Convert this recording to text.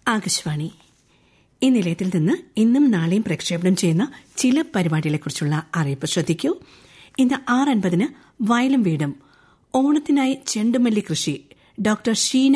ആകാശവാണി. ഈ നിലയത്തിൽ നിന്ന് ഇന്നും നാളെയും പ്രക്ഷേപണം ചെയ്യുന്ന ചില പരിപാടികളെക്കുറിച്ചുള്ള അറിയിപ്പ് ശ്രദ്ധിക്കൂ. ഇന്ന് 6:50 വയലും വീടും ഓണത്തിനായി ചെണ്ടുമല്ലി കൃഷി ഡോക്ടർ ഷീന